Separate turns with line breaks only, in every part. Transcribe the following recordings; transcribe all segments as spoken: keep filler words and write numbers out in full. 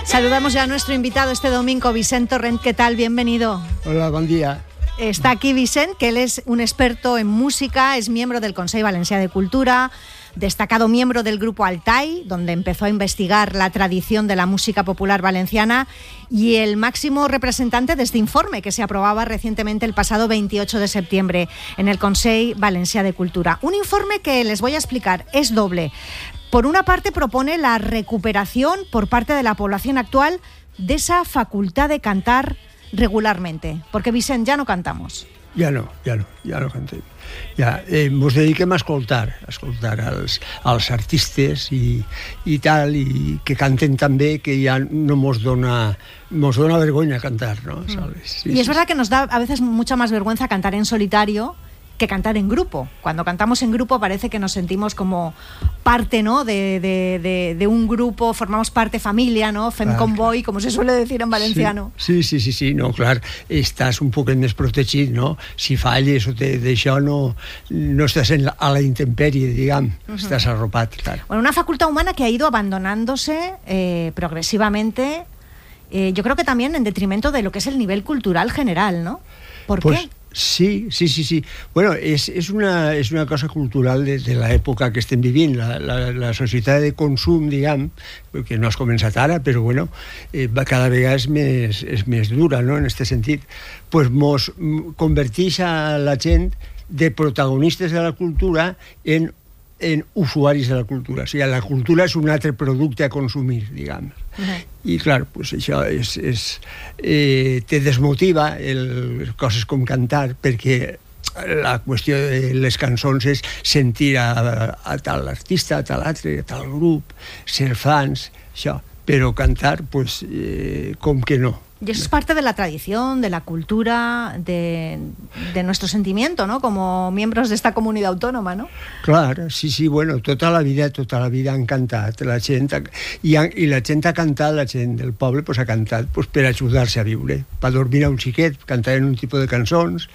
Saludamos ya a nuestro invitado este domingo, Vicent Torrent. ¿Qué tal? Bienvenido.
Hola, buen día.
Está aquí Vicent, que él es un experto en música, es miembro del Consell Valencià de Cultura, destacado miembro del grupo Altai, donde empezó a investigar la tradición de la música popular valenciana, y el máximo representante de este informe que se aprobaba recientemente el pasado veintiocho de septiembre en el Consell Valencià de Cultura. Un informe que les voy a explicar, es doble. Por una parte propone la recuperación por parte de la población actual de esa facultad de cantar regularmente, porque Vicent, ja no cantamos.
Ja no, ja no, ja no cantem. Ja, eh, ens dediquem a escoltar, a escoltar als, als artistes i, i tal, i que canten també, que ja no mos dona, mos dona vergonya cantar, ¿no?
Mm.
¿Sabes? Sí,
y es
sí,
verdad
sí.
que nos da a veces mucha más vergüenza cantar en solitario que cantar en grupo. Cuando cantamos en grupo parece que nos sentimos como parte, ¿no?, de, de, de, de un grupo, formamos parte familia, ¿no? Fem
Clar,
convoy, como se suele decir en valenciano.
Sí, sí, sí, sí, no, clar, estàs un poquet més protegit, no? Si falles o te, d'això no, no estàs en la, a la intempèrie, diguem, uh-huh. Estàs arropat, clar.
Bueno, una facultad humana que ha ido abandonándose eh, progresivamente, eh, yo creo que también en detrimento de lo que es el nivel cultural general, ¿no? ¿Por
pues,
qué?
Sí, sí, sí, sí. Bueno, és, és, una, és una cosa cultural de, de l'època que estem vivint, la, la, la societat de consum, diguem, que no has començat ara, però bueno, eh, cada vegada és més, és més dura, no?, en aquest sentit. Pues mos converteix a la gent de protagonistes de la cultura en en usuaris de la cultura. O sigui, la cultura és un altre producte a consumir, diguem. Uh-huh. I, clar, pues això és, és, eh, te desmotiva el, coses com cantar, perquè la qüestió de les cançons és sentir a, a tal artista, a tal altre, a tal grup, ser fans, això. Però cantar, pues, eh, com que no.
Y eso es parte de la tradición, de la cultura, de, de nuestro sentimiento, ¿no?, como miembros de esta comunidad autónoma, ¿no?
Clar, sí, sí, bueno, tota la vida, tota la vida han cantat, la gent, i, i la gent ha cantat, la gent del poble pues, ha cantat pues, per ajudar-se a viure, per dormir a un xiquet, cantar en un tipus de cançons,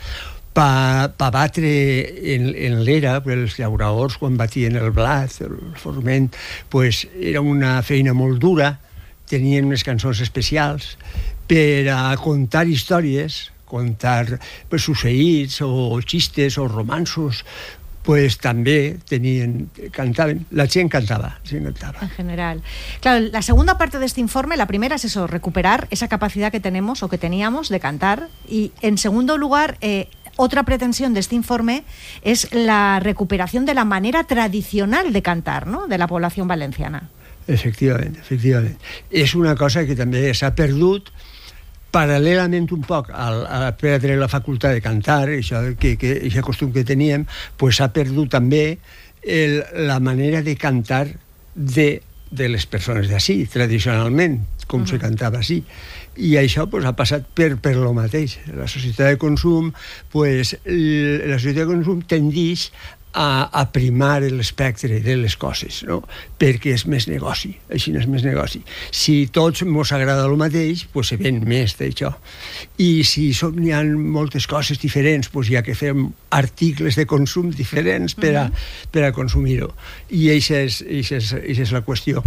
per pa batre en, en l'era, els llauradors quan batien el blat, el forment, pues, era una feina molt dura, tenien unes cançons especials per a contar històries, contar pues, succeïts o xistes o romansos, pues també tenien, cantaven, la gent cantava, la gent cantava.
En general. Claro, la segunda parte de este informe, la primera es eso, recuperar esa capacidad que tenemos o que teníamos de cantar, y en segundo lugar, eh, otra pretensión de este informe es la recuperación de la manera tradicional de cantar, ¿no?, de la población valenciana.
Efectivament, efectivament. És una cosa que també s'ha perdut paral·lelament un poc al, a perdre la facultat de cantar, això que, que, aquest costum que teníem, pues s'ha perdut també el, la manera de cantar de, de les persones d'ací, tradicionalment, com uh-huh. se cantava així. I això pues, ha passat per, per lo mateix. La societat de consum, pues, la societat de consum tendeix a, a primar l'espectre de les coses, no? Perquè és més negoci, així no és més negoci. Si tots mos agrada el mateix, pues se ven més d'això. I si som, hi ha moltes coses diferents, pues hi ha que fer articles de consum diferents per a, per a consumir-ho. I això és, això és, això és la qüestió.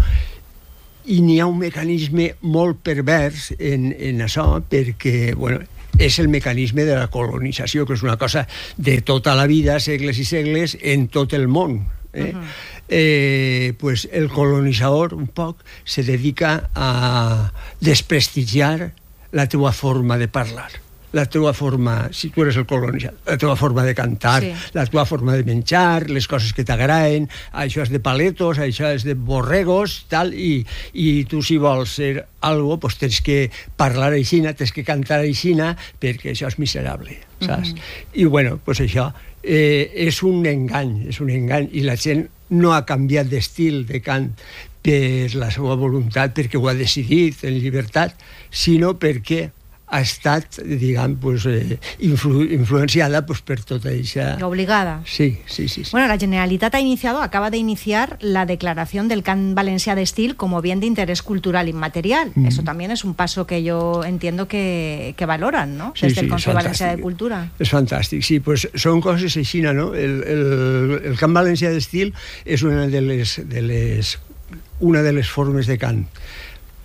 I n'hi ha un mecanisme molt pervers en, en això, perquè, bueno, és el mecanisme de la colonització, que és una cosa de tota la vida, segles i segles, en tot el món. Eh? Uh-huh. Eh, pues el colonitzador, un poc, se dedica a desprestigiar la teua forma de parlar, la teua forma, si tu eres el colonitzador, la teua forma de cantar, sí. La teua forma de menjar, les coses que t'agraden, això és de paletos, això és de borregos, tal, i, i tu si vols ser algo, pues tens que parlar aixina, tens que cantar aixina, perquè això és miserable, saps? Uh-huh. I bueno, pues això eh, és un engany, és un engany, i la gent no ha canviat d'estil de cant per la seva voluntat, perquè ho ha decidit en llibertat, sinó perquè ha estat, diguem, pues, eh, influ influenciada pues, per tota això.
Obligada.
Sí, sí, sí, sí.
Bueno, la Generalitat ha iniciado, acaba de iniciar la declaración del cant valencià d'estil como bien de interés cultural inmaterial. Mm. Eso también es un paso que yo entiendo que, que valoran, ¿no?
Sí,
Desde
sí,
el Consell Valencià de Cultura.
És fantàstic, sí, pues són coses així, no? El, el, el cant valencià d'estil és una de les, de les, una de les formes de cant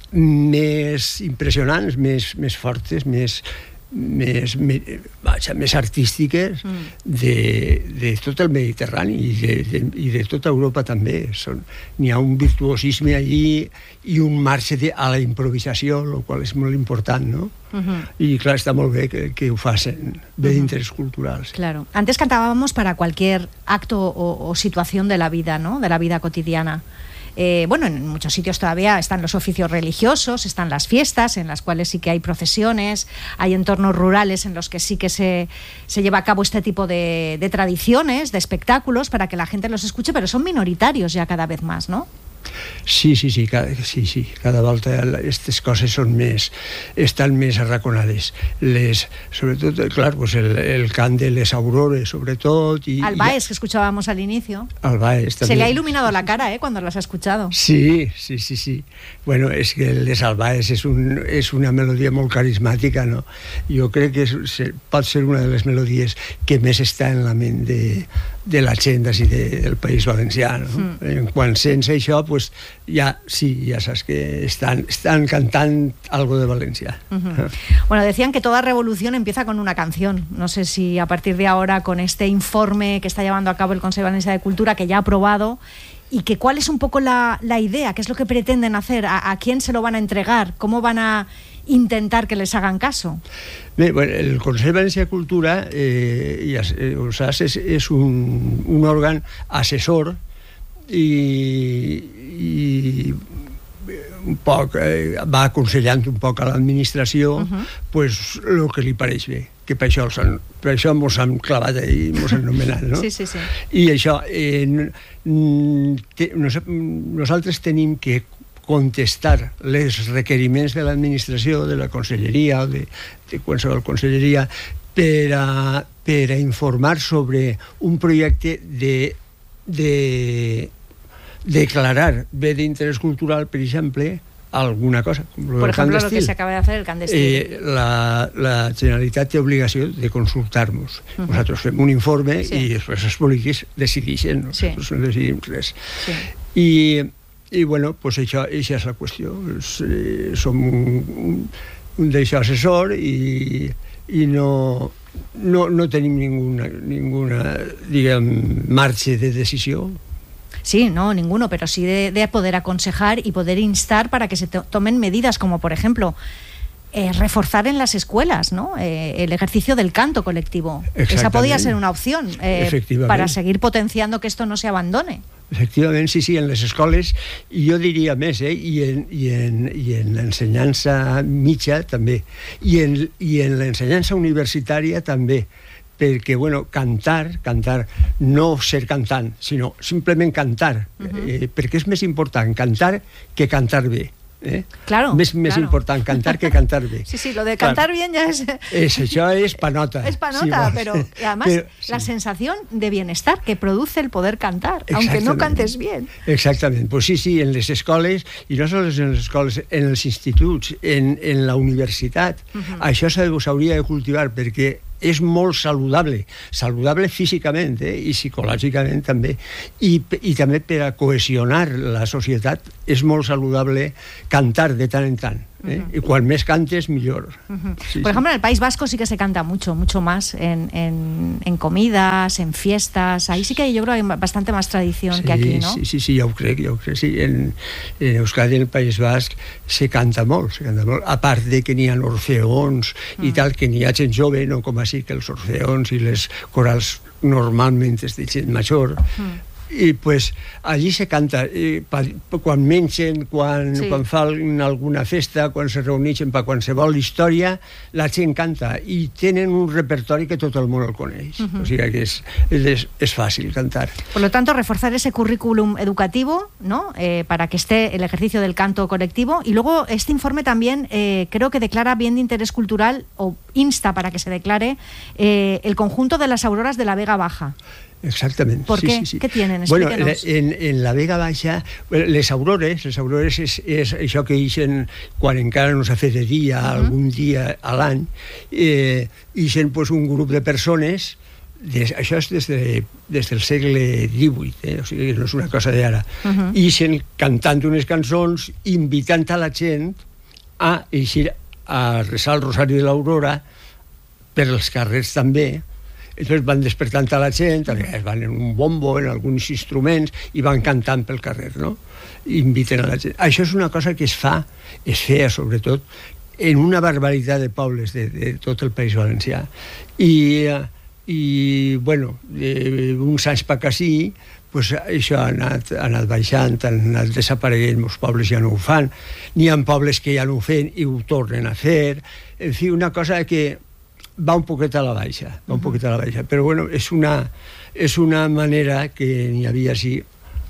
més impressionants, més, més fortes, més, més, més, vaja, més artístiques mm. de, de tot el Mediterrani i de, de, i de tota Europa també. Són, n'hi ha un virtuosisme allí i un marge de, a la improvisació, el qual és molt important, no? Uh-huh. Y claro, está muy bien que, que lo hacen de uh-huh. interés cultural. Sí.
Claro. Antes cantábamos para cualquier acto o, o situación de la vida, ¿no? De la vida cotidiana. Eh, bueno, en muchos sitios todavía están los oficios religiosos, están las fiestas en las cuales sí que hay procesiones, hay entornos rurales en los que sí que se, se lleva a cabo este tipo de, de tradiciones, de espectáculos para que la gente los escuche, pero son minoritarios ya cada vez más, ¿no?
Sí, sí, sí, cada, sí, sí, cada volta aquestes coses són més, estan més arraconades. Les, sobretot, clar, pues el, el cant de les aurores, sobretot. Y,
Albaes,
y,
que escuchábamos al inicio.
Albaes también.
Se le ha iluminado la cara, ¿eh?, cuando las ha escuchado.
Sí, sí, sí, sí. Bueno, és que les Albaes és, un, és una melodia molt carismàtica, no? Jo crec que és, pot ser una de les melodies que més està en la ment de, de la gent d'ací de, del País Valencià, no? Mm. Quan sents això, pues ya sí, ya sabes que están, están cantando algo de Valencia.
Uh-huh. Bueno, decían que toda revolución empieza con una canción. No sé si a partir de ahora, con este informe que está llevando a cabo el Consell Valencià de Cultura, que ya ha aprobado, y que cuál es un poco la, la idea, qué es lo que pretenden hacer, a, a quién se lo van a entregar, cómo van a intentar que les hagan caso.
Bé, bueno, el Consell Valencià de Cultura, eh, ja, eh, ho saps, és, és un, un òrgan assessor i, i un poc eh, va aconsellant un poc a l'administració uh-huh. pues el que li pareix bé, que per això, han, per això mos han clavat i mos han nomenat, no?
Sí, sí, sí.
I això eh, te, nos, nosaltres tenim que contestar els requeriments de l'administració, de la conselleria o de, de qualsevol conselleria per a, per a informar sobre un projecte de, de declarar bé d'interès cultural, per exemple, alguna cosa.
Por ejemplo, lo que se acaba de hacer el Candestil.
Eh, la, la Generalitat té obligació de consultar-nos. Uh-huh. Nosaltres fem un informe sí. i després els polítics decideixen, nosaltres sí. no decidim res. Sí. I, i bueno, pues això, això és la qüestió. Eh, som un, un, un d'això assessor i, i no, no, no tenim ninguna, ninguna diguem, marge de decisió.
Sí, no, ninguno, pero sí de, de poder aconsejar y poder instar para que se to- tomen medidas como, por ejemplo, eh, reforzar en las escuelas, ¿no? Eh, el ejercicio del canto colectivo. Esa podría ser una opción eh, para seguir potenciando que esto no se abandone.
Efectivament, sí, sí, en les escoles, i jo diria més, eh, i en, i en, i en l'ensenyança mitja també, i en, i en l'ensenyança universitària també, perquè, bueno, cantar, cantar, no ser cantant, sinó simplement cantar, uh-huh. eh, perquè és més important cantar que cantar bé. Eh?
Claro,
més, més
claro.
important cantar que cantar bé.
Sí, sí, lo de cantar claro. bien ya es...
es... Això és panota.
Es panota, sí, pero y además pero, sí. la sensación de bienestar que produce el poder cantar, aunque no cantes bien.
Exactament, pues sí, sí, en les escoles, i no sols en les escoles, en els instituts, en, en la universitat, uh-huh. això s'hauria de cultivar perquè és molt saludable, saludable físicament eh, i psicològicament també, i, i també per a cohesionar la societat és molt saludable cantar de tant en tant. ¿Eh? Uh-huh. Y cual más cantes, mejor.
Uh-huh. Sí, Por ejemplo, sí. en el País Vasco sí que se canta mucho, mucho más en, en, en comidas, en fiestas. Ahí sí que yo creo que hay bastante más tradición
sí,
que aquí, ¿no?
Sí, sí, sí, jo ho crec, jo ho crec. Sí. En, en Euskadi, en el País Basc, se canta molt, se canta molt. A part de que n'hi ha orfeons mm. i tal, que n'hi ha gent jove, no com així, que els orfeons i les corals normalment és de gent major. Mm. I pues allí se canta eh, pa, pa, quan mengen, quan, sí. quan fan alguna festa, quan se reuneixen per qualsevol història, la gent canta i tenen un repertori que tot el món el coneix. Uh-huh. O sigui que és, és, és fàcil cantar.
Por lo tanto, reforzar ese currículum educativo, ¿no? Eh, para que esté el ejercicio del canto colectivo. Y luego este informe también eh, creo que declara bien de interés cultural o insta para que se declare eh, el conjunto de las auroras de la Vega Baja.
Exactament.
¿Por
sí,
qué?
Sí, sí.
¿Qué tienen? Explíquenos.
Bueno, en, en la Vega Baixa, les aurores, les aurores és, és això que ixen quan encara no s'ha fet de dia, uh-huh. algun dia a l'any, eh, ixen pues, un grup de persones des, això és des, de, des del segle divuit, eh? O sigui, no és una cosa d'ara. Uh-huh. I sent cantant unes cançons, invitant a la gent a eixir a resar el Rosari de l'Aurora per els carrers també. Entonces van despertant a la gent, van en un bombo, en alguns instruments, i van cantant pel carrer, no? Inviten a la gent. Això és una cosa que es fa, es feia sobretot, en una barbaritat de pobles de, de tot el País Valencià. I, i bueno, uns anys per aquí, pues això ha anat, ha anat baixant, han anat desapareguent, molts pobles ja no ho fan, n'hi ha pobles que ja no ho fan i ho tornen a fer. En fi, una cosa que va un poquet a la baixa, va un poquet a la baixa, però bueno, és una, és una manera que n'hi havia així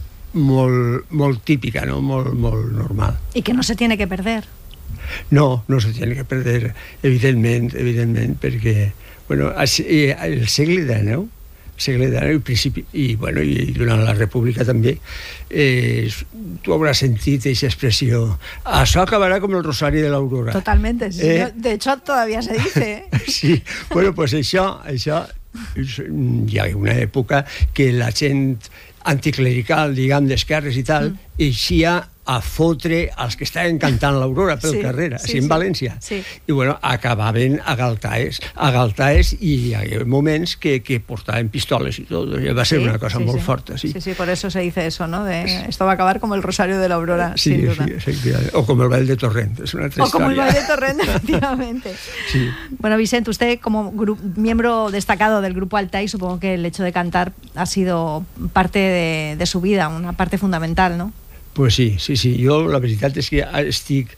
molt, molt típica, no? Molt, molt normal.
I que no se tiene que perder.
No, no se tiene que perder, evidentment, evidentment, perquè, bueno, el segle dinou, segle dinou, i principi, i, bueno, i durant la República també, eh, tu hauràs sentit aquesta expressió, això acabarà com el Rosari de l'Aurora.
Totalmente, sí. Eh? De hecho todavía se dice.
Sí, bueno, pues això, això, hi ha una època que la gent anticlerical, diguem, d'esquerres i tal, mm. eixia a fotre els que estaven cantant l'Aurora pel sí, carrer, sí, així en sí, València. Sí. I bueno, acabaven a galtaes, a galtaes, i hi havia moments que, que portaven pistoles i tot. Va ser sí, una cosa sí, molt
sí.
forta. Sí.
sí, sí, por eso se dice eso, ¿no? De, esto va a acabar como el Rosario de l'Aurora,
sí,
sin duda.
Sí, efectivamente. O como el Vall de Torrent, es una otra
o
historia.
como el Vall de Torrent, efectivamente. Sí. Bueno, Vicent, usted como miembro destacado del Grupo Altai, supongo que el hecho de cantar ha sido parte de, de su vida, una parte fundamental, ¿no?
Pues sí, sí, sí. Jo la veritat és que estic,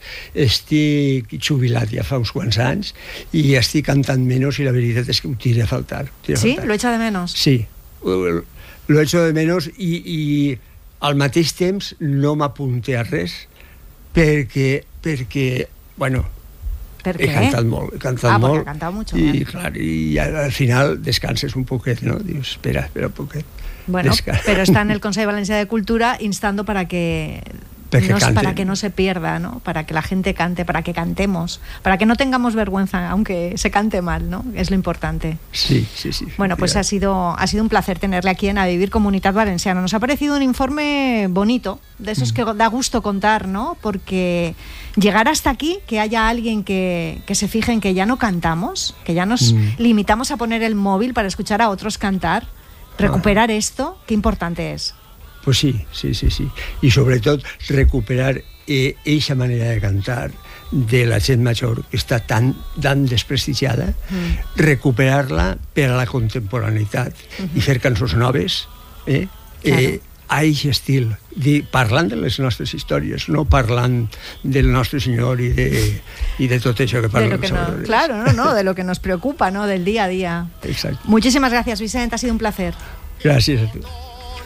estic jubilat ja fa uns quants anys i estic cantant menys i la veritat és que ho tira a faltar. Tira
¿Sí?
A faltar.
¿Lo echa de menos?
Sí, lo echo de menos i, i al mateix temps no m'apunte a res perquè, perquè bueno,
¿Per
he cantat molt, he cantat
ah,
molt.
Ah, porque ha cantado mucho.
I,
¿eh?
clar, i al final descanses un poquet, no? Dius, espera, espera un poquet.
Bueno, Descansa. Pero está en el Consejo Valencià de Cultura instando para que, no, para que no se pierda, ¿no? Para que la gente cante, para que cantemos, para que no tengamos vergüenza, aunque se cante mal, ¿no? Es lo importante.
Sí, sí, sí.
Bueno, pues ha sido, ha sido un placer tenerle aquí en A Vivir Comunitat Valenciana. Nos ha parecido un informe bonito, de esos que da gusto contar, ¿no? Porque llegar hasta aquí, que haya alguien que, que se fije en que ya no cantamos, que ya nos mm. limitamos a poner el móvil para escuchar a otros cantar, recuperar ah. esto, qué importante es.
Pues sí, sí, sí, sí. I sobretot recuperar eixa eh, manera de cantar de la gent major que està tan, tan desprestigiada, mm. recuperar-la per a la contemporaneïtat mm-hmm. i fer cançons noves, eh? Claro. eh a aquest estil, de, parlant de les nostres històries, no parlant del nostre Senyor i de, i de tot això que parlem.
No, claro, no, no, de lo que nos preocupa, ¿no? Del día a día.
Exacto.
Muchísimas gracias, Vicent, ha sido un placer.
Gracias a ti.